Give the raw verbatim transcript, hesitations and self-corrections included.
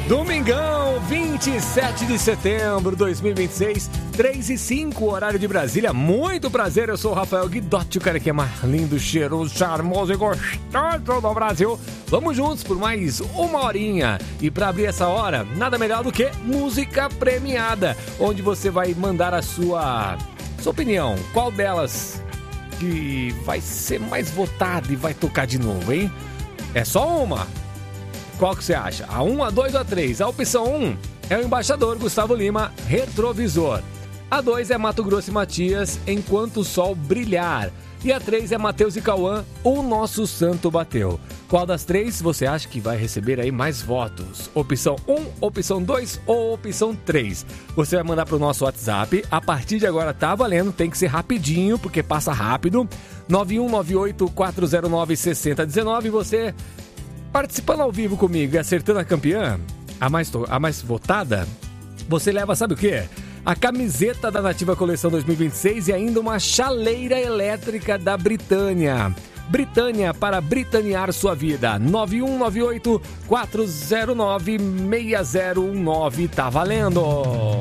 Domingão, vinte e sete de setembro de dois mil e vinte e seis, três e cinco, horário de Brasília. Muito prazer, eu sou o Rafael Guidotti, o cara que é mais lindo, cheiroso, charmoso e gostoso do Brasil. Vamos juntos por mais uma horinha. E para abrir essa hora, nada melhor do que música premiada, onde você vai mandar a sua, sua opinião. Qual delas que vai ser mais votada e vai tocar de novo, hein? É só uma. Qual que você acha? A um, a dois ou a três? A opção um é o Embaixador Gustavo Lima, Retrovisor. A dois é Mato Grosso e Matias, Enquanto o Sol Brilhar. E a três é Matheus e Cauã, O Nosso Santo Bateu. Qual das três você acha que vai receber aí mais votos? Opção um, opção dois ou opção três? Você vai mandar para o nosso WhatsApp. A partir de agora tá valendo, tem que ser rapidinho, porque passa rápido. nove um nove oito quatro zero nove seis zero um nove. Você participando ao vivo comigo e acertando a campeã, a mais, a mais votada, você leva, sabe o quê? A camiseta da Nativa Coleção dois mil e vinte e seis e ainda uma chaleira elétrica da Britânia. Britânia, para britanear sua vida. nove um nove oito quatro zero nove seis zero um nove, tá valendo!